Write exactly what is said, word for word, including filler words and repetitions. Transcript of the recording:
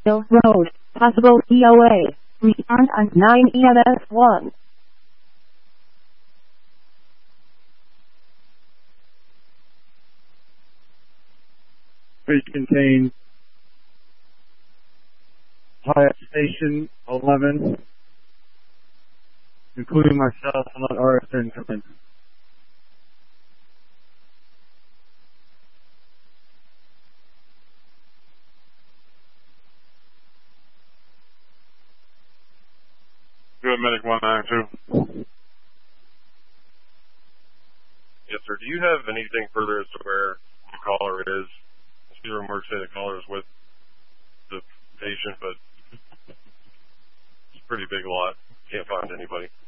Hill Road, possible E O A. Return on nine E M S one. Which contains Hyatt Station eleven, including myself and let R S N come in. Good, Medic one nine two. Yes, sir. Do you have anything further as to where the caller is? The remarks say the caller is with the patient, but it's a pretty big lot. Can't find anybody.